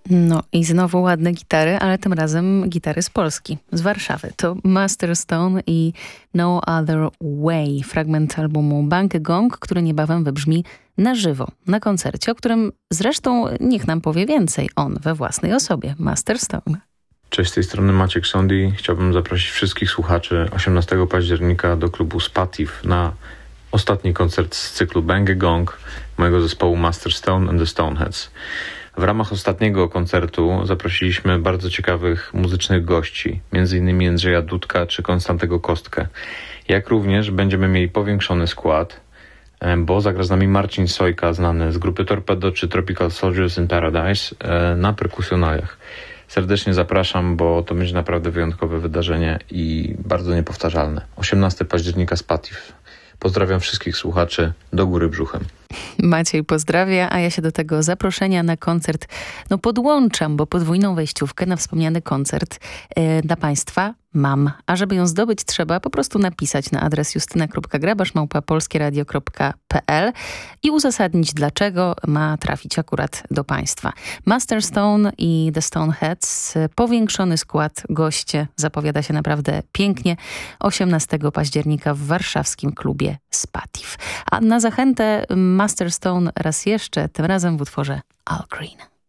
No i znowu ładne gitary, ale tym razem gitary z Polski, z Warszawy. To Master Stone i No Other Way, fragment albumu Bang Gong, który niebawem wybrzmi na żywo, na koncercie, o którym zresztą niech nam powie więcej on we własnej osobie, Master Stone. Cześć, z tej strony Maciek Sondi. Chciałbym zaprosić wszystkich słuchaczy 18 października do klubu Spatif na ostatni koncert z cyklu Bang Gong mojego zespołu Master Stone and the Stoneheads. W ramach ostatniego koncertu zaprosiliśmy bardzo ciekawych muzycznych gości, m.in. Jędrzeja Dudka czy Konstantego Kostkę. Jak również będziemy mieli powiększony skład, bo zagra z nami Marcin Sojka, znany z grupy Torpedo czy Tropical Soldiers in Paradise na perkusjonaliach. Serdecznie zapraszam, bo to będzie naprawdę wyjątkowe wydarzenie i bardzo niepowtarzalne. 18 października Spatif. Pozdrawiam wszystkich słuchaczy do góry brzuchem. Maciej pozdrawia, a ja się do tego zaproszenia na koncert podłączam, bo podwójną wejściówkę na wspomniany koncert dla Państwa mam. A żeby ją zdobyć, trzeba po prostu napisać na adres justyna.grabasz@polskieradio.pl i uzasadnić, dlaczego ma trafić akurat do Państwa. Master Stone i The Stoneheads, powiększony skład, goście, zapowiada się naprawdę pięknie. 18 października w warszawskim klubie Spatif. A na zachętę Master Stone raz jeszcze, tym razem w utworze All Green.